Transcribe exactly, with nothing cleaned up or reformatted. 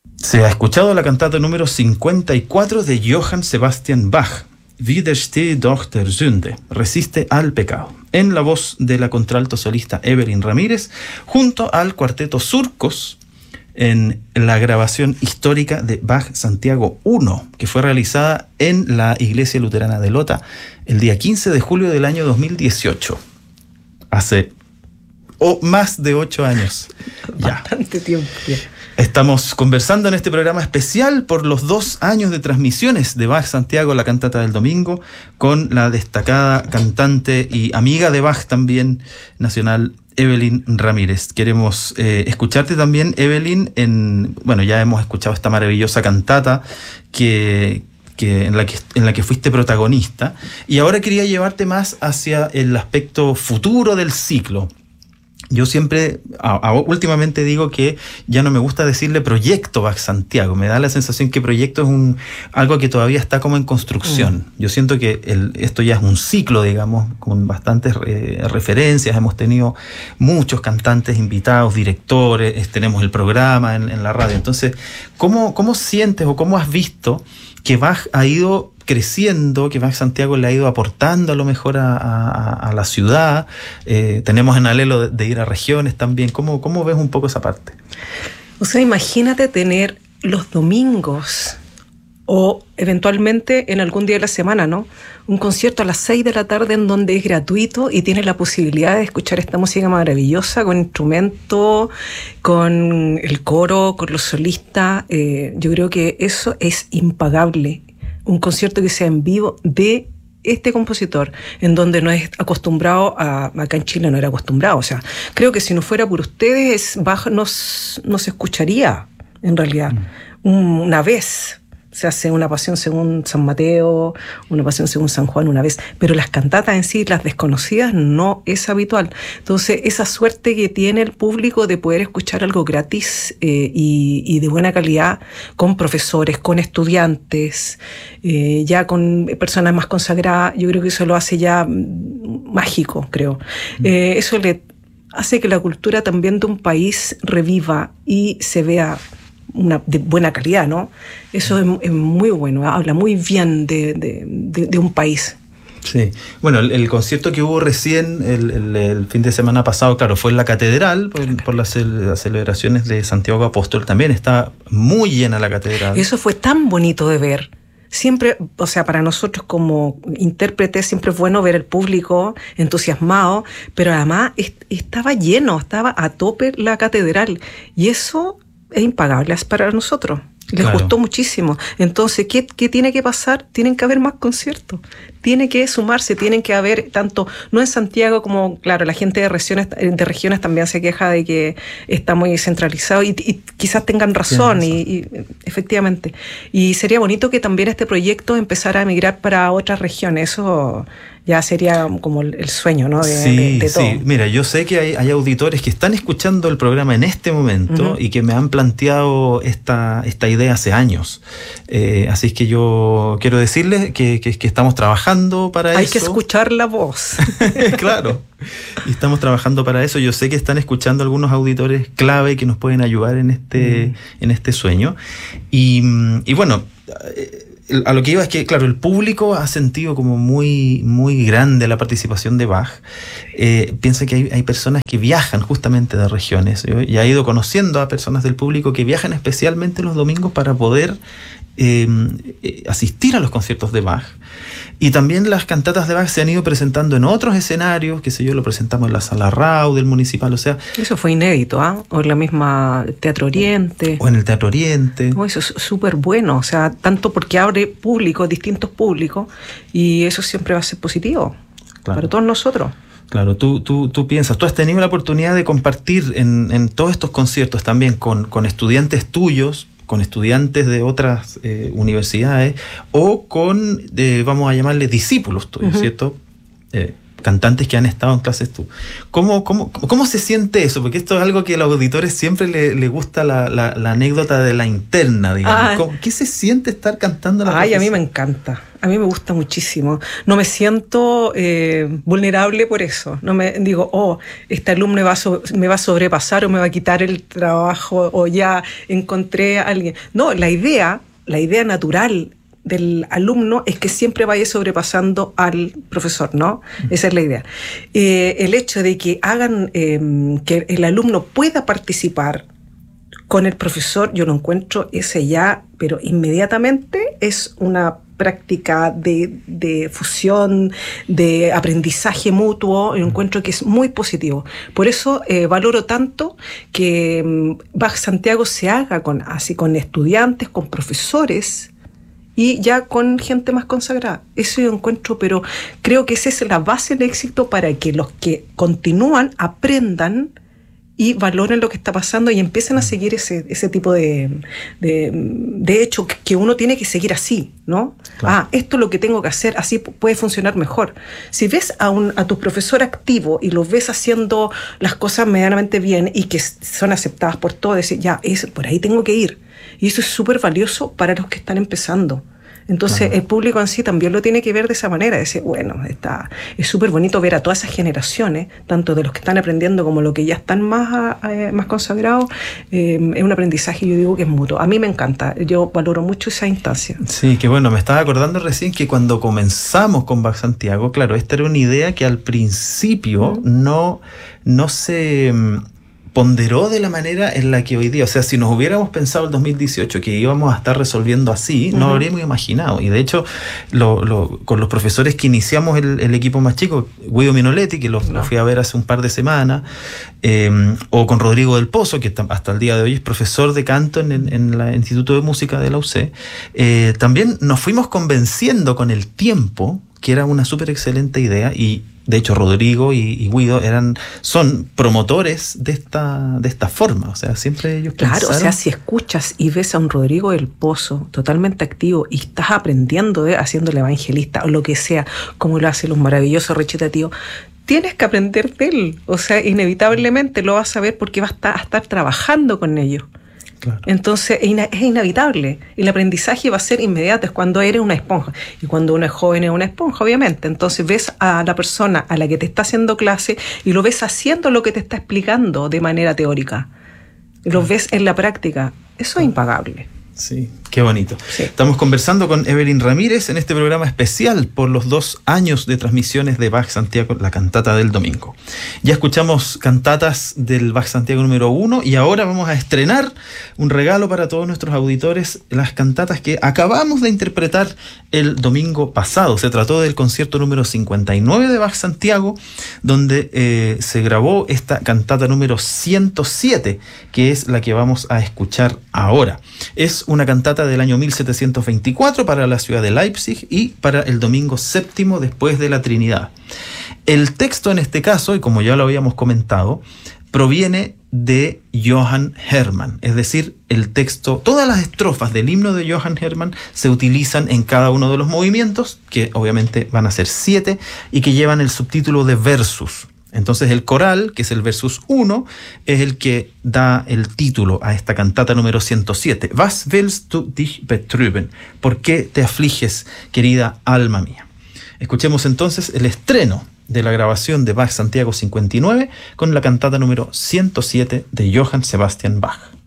Se ha escuchado la cantata número cincuenta y cuatro de Johann Sebastian Bach, Widersteh doch der Sünde, Resiste al pecado, en la voz de la contralto solista Evelyn Ramírez, junto al cuarteto Surcos, en la grabación histórica de Bach Santiago uno, que fue realizada en la Iglesia Luterana de Lota el día quince de julio del año dos mil dieciocho. Hace oh, más de ocho años. Bastante ya. tiempo. Ya. Estamos conversando en este programa especial por los dos años de transmisiones de Bach Santiago, la cantata del domingo, con la destacada cantante y amiga de Bach también nacional, Evelyn Ramírez. Queremos eh, escucharte también, Evelyn, en, bueno, ya hemos escuchado esta maravillosa cantata que, que, en, la que, en la que fuiste protagonista, y ahora quería llevarte más hacia el aspecto futuro del ciclo. Yo siempre, a, a, últimamente digo que ya no me gusta decirle proyecto Bach Santiago. Me da la sensación que proyecto es un algo que todavía está como en construcción. Mm. Yo siento que el, esto ya es un ciclo, digamos, con bastantes eh, referencias. Hemos tenido muchos cantantes invitados, directores, tenemos el programa en, en la radio. Entonces, ¿cómo, cómo sientes o cómo has visto que Bach ha ido creciendo, que Bach Santiago le ha ido aportando a lo mejor a, a, a la ciudad? Eh, tenemos en anhelo de, de ir a regiones también. ¿Cómo, ¿Cómo ves un poco esa parte? O sea, imagínate tener los domingos o eventualmente en algún día de la semana, ¿no? Un concierto a las seis de la tarde en donde es gratuito y tienes la posibilidad de escuchar esta música maravillosa con instrumento, con el coro, con los solistas. Eh, yo creo que eso es impagable. Un concierto que sea en vivo de este compositor, en donde no es acostumbrado, a, acá en Chile no era acostumbrado. O sea, creo que si no fuera por ustedes, Bach no, no se escucharía, en realidad. Mm. Una vez se hace una pasión según San Mateo, una pasión según San Juan una vez, pero las cantatas en sí, las desconocidas, no es habitual. Entonces, esa suerte que tiene el público de poder escuchar algo gratis eh, y, y de buena calidad, con profesores, con estudiantes, eh, ya con personas más consagradas, yo creo que eso lo hace ya mágico, creo. Mm. Eh, eso le hace que la cultura también de un país reviva y se vea una de buena calidad, ¿no? Eso es, es muy bueno, habla muy bien de, de, de, de un país. Sí, bueno, el, el concierto que hubo recién, el, el, el fin de semana pasado, claro, fue en la catedral, por, por las, las celebraciones de Santiago Apóstol, también está muy llena la catedral. Eso fue tan bonito de ver. Siempre, o sea, para nosotros como intérpretes siempre es bueno ver el público entusiasmado, pero además est- estaba lleno, estaba a tope la catedral, y eso es impagable para nosotros. Les claro. gustó muchísimo. Entonces, ¿qué, ¿qué tiene que pasar? Tienen que haber más conciertos. Tiene que sumarse, tienen que haber tanto, no en Santiago como, claro, la gente de regiones, de regiones también se queja de que está muy centralizado y, y quizás tengan razón, y, y efectivamente. Y sería bonito que también este proyecto empezara a migrar para otras regiones. Eso ya sería como el sueño, ¿no? De, sí, de, de todo. Sí. Mira, yo sé que hay, hay auditores que están escuchando el programa en este momento uh-huh. y que me han planteado esta, esta idea hace años. Eh, así es que yo quiero decirles que, que, que estamos trabajando para hay eso. Hay que escuchar la voz. Claro. Y estamos trabajando para eso. Yo sé que están escuchando algunos auditores clave que nos pueden ayudar en este, mm. en este sueño. Y, y bueno, a lo que iba es que, claro, el público ha sentido como muy, muy grande la participación de Bach. Eh, piensa que hay, hay personas que viajan justamente de regiones. Yo ya he ido conociendo a personas del público que viajan especialmente los domingos para poder eh, eh, asistir a los conciertos de Bach. Y también las cantatas de Bach se han ido presentando en otros escenarios, qué sé yo, lo presentamos en la Sala Rau del Municipal, o sea... Eso fue inédito, ¿ah? ¿eh? O en la misma Teatro Oriente. O en el Teatro Oriente. Oh, eso es súper bueno, o sea, tanto porque abre público, distintos públicos, y eso siempre va a ser positivo, claro, para todos nosotros. Claro, tú, tú, tú piensas, tú has tenido la oportunidad de compartir en, en todos estos conciertos también con, con estudiantes tuyos, con estudiantes de otras eh, universidades o con, eh, vamos a llamarle discípulos tuyos, uh-huh. ¿cierto? Eh, cantantes que han estado en clases tú. ¿Cómo, cómo, cómo se siente eso? Porque esto es algo que a los auditores siempre le, le gusta la, la, la anécdota de la interna, digamos. Ah, ¿qué se siente estar cantando a la Ay, profesora? A mí me encanta. A mí me gusta muchísimo. No me siento eh, vulnerable por eso. No me digo, oh, este alumno va a so- me va a sobrepasar o me va a quitar el trabajo o ya encontré a alguien. No, la idea, la idea natural del alumno es que siempre vaya sobrepasando al profesor, ¿no? Uh-huh. Esa es la idea. Eh, el hecho de que hagan, eh, que el alumno pueda participar con el profesor, yo lo encuentro ese ya, pero inmediatamente es una práctica de, de fusión, de aprendizaje mutuo. Yo encuentro que es muy positivo. Por eso eh, valoro tanto que um, Bach Santiago se haga con, así, con estudiantes, con profesores y ya con gente más consagrada. Eso yo encuentro, pero creo que esa es la base del éxito para que los que continúan aprendan y valoren lo que está pasando y empiecen a seguir ese, ese tipo de, de, de hecho que uno tiene que seguir así, ¿no? Claro. Ah, esto es lo que tengo que hacer, así puede funcionar mejor. Si ves a, un, a tu profesor activo y los ves haciendo las cosas medianamente bien y que son aceptadas por todos, decir, ya, es, por ahí tengo que ir. Y eso es súper valioso para los que están empezando. Entonces, claro, el público en sí también lo tiene que ver de esa manera, decir, bueno, está, es súper bonito ver a todas esas generaciones, tanto de los que están aprendiendo como los que ya están más, eh, más consagrados. Eh, es un aprendizaje, yo digo, que es mutuo. A mí me encanta, yo valoro mucho esa instancia. Sí, que bueno, me estaba acordando recién que cuando comenzamos con Bach Santiago, claro, esta era una idea que al principio uh-huh. no, no se ponderó de la manera en la que hoy día, o sea, si nos hubiéramos pensado el dos mil dieciocho que íbamos a estar resolviendo así, uh-huh. no lo habríamos imaginado. Y de hecho, lo, lo, con los profesores que iniciamos el, el equipo más chico, Guido Minoletti, que lo, no. lo fui a ver hace un par de semanas, eh, o con Rodrigo del Pozo, que hasta el día de hoy es profesor de canto en el en la Instituto de Música de la U C, eh, también nos fuimos convenciendo con el tiempo que era una súper excelente idea. Y de hecho Rodrigo y, y Guido eran, son promotores de esta, de esta forma, o sea, siempre ellos claro, pensaron... o sea, si escuchas y ves a un Rodrigo del Pozo totalmente activo y estás aprendiendo, ¿eh? haciendo el evangelista o lo que sea, como lo hace los maravillosos recitativos, tienes que aprender de él, o sea, inevitablemente lo vas a ver porque vas a estar, a estar trabajando con ellos. Claro. Entonces es, ina- es inevitable. El aprendizaje va a ser inmediato, es cuando eres una esponja. Y cuando uno es joven es una esponja, obviamente. Entonces ves a la persona a la que te está haciendo clase y lo ves haciendo lo que te está explicando de manera teórica. Lo claro. ves en la práctica. Eso claro. es impagable. Sí, qué bonito. Sí. Estamos conversando con Evelyn Ramírez en este programa especial por los dos años de transmisiones de Bach Santiago, la cantata del domingo. Ya escuchamos cantatas del Bach Santiago número uno y ahora vamos a estrenar un regalo para todos nuestros auditores, las cantatas que acabamos de interpretar el domingo pasado. Se trató del concierto número cincuenta y nueve de Bach Santiago, donde eh, se grabó esta cantata número ciento siete, que es la que vamos a escuchar ahora. Es una cantata del año mil setecientos veinticuatro para la ciudad de Leipzig y para el domingo séptimo después de la Trinidad. El texto en este caso, y como ya lo habíamos comentado, proviene de Johann Hermann, es decir, el texto, todas las estrofas del himno de Johann Hermann se utilizan en cada uno de los movimientos, que obviamente van a ser siete, y que llevan el subtítulo de versus. Entonces el coral, que es el versus uno, es el que da el título a esta cantata número ciento siete. Was willst du dich betrüben? ¿Por qué te afliges, querida alma mía? Escuchemos entonces el estreno de la grabación de Bach Santiago cincuenta y nueve con la cantata número ciento siete de Johann Sebastian Bach.